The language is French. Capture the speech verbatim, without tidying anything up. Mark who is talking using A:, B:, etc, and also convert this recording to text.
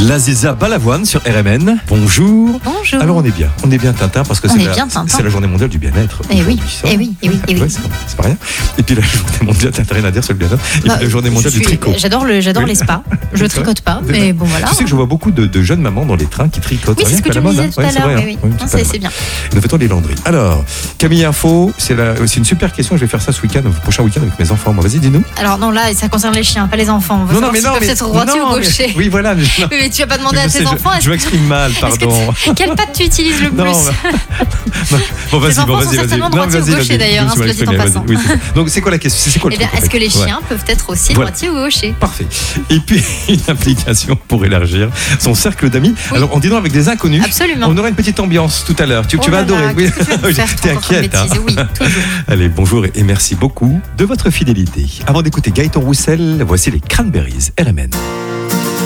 A: L'Aziza Balavoine sur R M N. Bonjour.
B: Bonjour.
A: Alors on est bien, on est bien Tintin parce que
B: on
A: c'est,
B: est
A: la,
B: bien Tintin.
A: c'est la journée mondiale du bien-être.
B: Et oui, et oui, et oui, et oui.
A: Ouais, c'est, c'est pas rien. Et puis la journée mondiale, t'as rien à dire sur le bien-être. Et
B: bah,
A: puis la journée mondiale
B: suis,
A: du tricot.
B: J'adore, le, j'adore oui. les spas. Je tricote pas, mais bon voilà.
A: Tu sais que je vois beaucoup de, de jeunes mamans dans les trains qui tricotent.
B: Oui, c'est ce que tu me disais tout à l'heure. Oui, oui.
A: c'est,
B: c'est, c'est bien.
A: Nous faisons les laundries. Alors, Camille Info, c'est, la, c'est une super question. Je vais faire ça ce week-end, le prochain week-end avec mes enfants. Moi, vas-y, dis-nous.
B: Alors non, là, ça concerne les chiens, pas les enfants. On veut
A: non, non, mais non,
B: peuvent
A: mais,
B: être droitiers ou gauchers.
A: Mais, oui, voilà. Mais,
B: oui, mais tu vas pas demander à tes
A: sais,
B: enfants.
A: Je, je m'exprime mal, pardon.
B: Tu, quelle patte tu utilises le plus?
A: Non, bah, bon, vas-y,
B: tes enfants
A: bon, vas-y,
B: sont
A: vas-y.
B: certainement droitiers ou gauchers d'ailleurs, hein, cela dit en passant.
A: Oui, c'est donc c'est quoi la question? C'est quoi le
B: eh bien,
A: truc,
B: est-ce que les chiens
A: ouais.
B: peuvent être aussi voilà. droitiers ou gauchers?
A: Parfait. Et puis une application pour élargir son cercle d'amis. Oui. Alors en dînant avec des inconnus.
B: Absolument.
A: On aura une petite ambiance tout à l'heure. Tu,
B: oh
A: tu vas
B: là
A: adorer.
B: Là,
A: oui.
B: Tu faire,
A: T'es inquiète. Hein.
B: Oui, toujours.
A: Allez, bonjour et merci beaucoup de votre fidélité. Avant d'écouter Gaëtan Roussel, voici les Cranberries. R M N.